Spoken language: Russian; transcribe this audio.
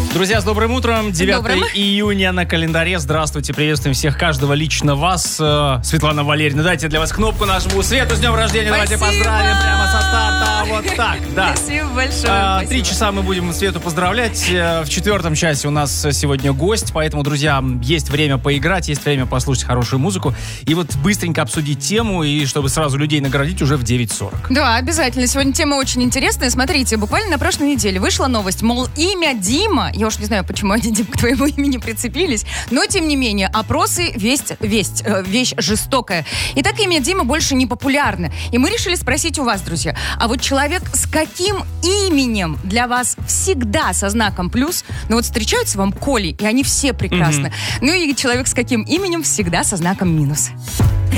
Друзья, с добрым утром. 9 июня на календаре. Здравствуйте, приветствуем всех, каждого лично вас. Светлана Валерьевна, дайте для вас кнопку нашему Свету. С днем рождения. Спасибо. Давайте поздравим прямо со старта. Вот так, да. Спасибо большое. 3 часа мы будем Свету поздравлять. В 4 часе у нас сегодня гость, поэтому, друзья, есть время поиграть, есть время послушать хорошую музыку. И вот быстренько обсудить тему, и чтобы сразу людей наградить уже в 9:40. Да, обязательно. Сегодня тема очень интересная. Смотрите, буквально на прошлой неделе вышла новость, мол, имя Дима, я уж не знаю, почему они, Дим, к твоему имени прицепились, но, тем не менее, опросы вещь жестокая. И так имя Дима больше не популярно. И мы решили спросить у вас, друзья, а вот человек с каким именем для вас всегда со знаком плюс? Ну вот встречаются вам Коли, и они все прекрасны. Ну и человек с каким именем всегда со знаком минус.